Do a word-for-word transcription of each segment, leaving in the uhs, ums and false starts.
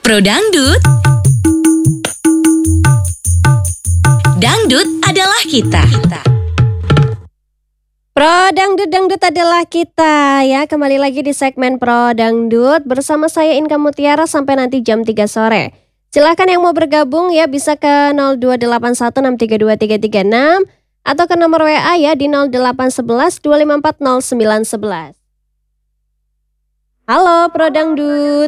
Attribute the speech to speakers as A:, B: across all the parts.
A: Pro Dangdut. Dangdut adalah kita.
B: Pro Dangdut, Dangdut adalah kita ya. Kembali lagi di segmen Pro Dangdut bersama saya Inka Mutiara sampai nanti jam tiga sore. Silahkan yang mau bergabung ya bisa ke nol dua delapan satu enam tiga dua tiga tiga enam atau ke nomor W A ya di nol delapan satu satu dua lima empat nol sembilan satu satu. Halo Pro Dangdut.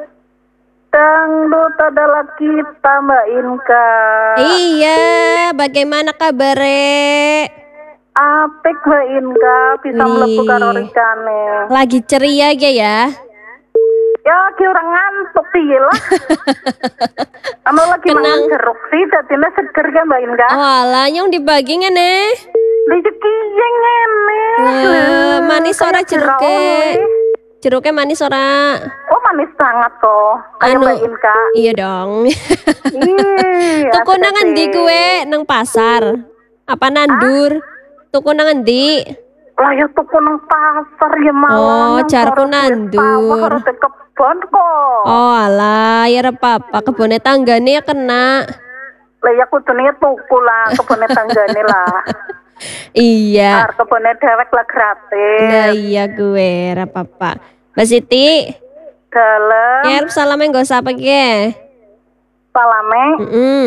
C: Dangdut adalah kita, Mbak Inka.
B: Iya, bagaimana kabarnya?
C: Apik Mbak Inka, bisa
B: Wih.
C: mlebu karo rikane.
B: Lagi ceria aja ya?
C: Ya, ki orang ngantuk piye lah. Anu lagi
B: Kenang.
C: mangan jeruk sih, dadine seger ya Mbak Inka.
B: Oh alah, nyong dibagi ngene.
C: Rezeki yang ngene.
B: Nah, manis ora
C: Kayak
B: jeruknya?
C: jeruk.
B: Jeruknya manis ora?
C: Oh, manis banget kok. Kayak
B: Anu,
C: Mbak Inka.
B: iya dong.
C: Iya.
B: Tuku nang endi gue? Nang pasar? Apa nandur? Tuku nang endi?
C: Lah ya tuku nang pasar ya mau.
B: Oh, jarku nandur.
C: Harus ke kebon kok.
B: Oh alah, ya ora apa-apa. Kebone tanggane ya kena.
C: Lah ya kudune tuku lah kebone tanggane lah.
B: Iya.
C: Ar kebone dewek lah gratis.
B: Nah iya gue, ora apa-apa. Mbak Siti,
C: Dalem
B: ya arep salame nggo sapa ki?
C: salame
B: Heeh.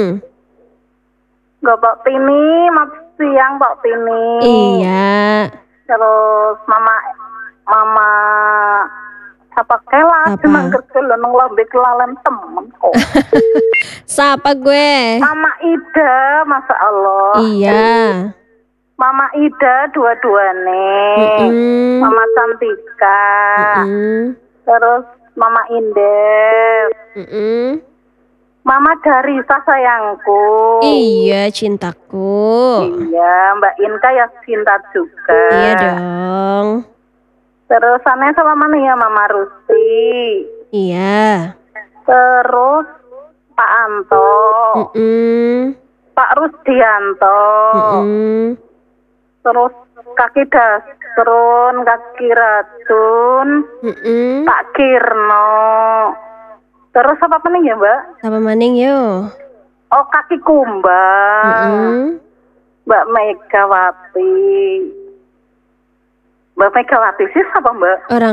C: nggo Pak Tini, mat siang Pak Tini.
B: Iya.
C: Terus mama mama siapa kelas
B: Apa?
C: mangger kelo nang lambe kelalen temen kok.
B: Sapa gue?
C: Mama Ida, Masya Allah.
B: Iya.
C: Mama Ida dua-duane.
B: Mm-mm.
C: Mama Cantika.
B: Mm-mm.
C: Terus Mama Indef.
B: Mm-mm.
C: Mama Darisa sayangku.
B: Iya, cintaku.
C: Iya, Mbak Inka ya cinta juga.
B: Iya dong.
C: Terus aneh sama mana ya Mama Rusti.
B: Iya.
C: Terus Pak Anto.
B: Mm-mm.
C: Pak Rusdianto.
B: Mm-mm.
C: Terus kaki Dasrun, kaki Ratun,
B: Mm-mm.
C: Pak Kirno. Terus apa nih ya Mbak?
B: Sapa maning yo?
C: Oh kaki Kumbang.
B: Mm-mm.
C: Mbak Megawati. Mbak Megawati sih siapa Mbak?
B: Orang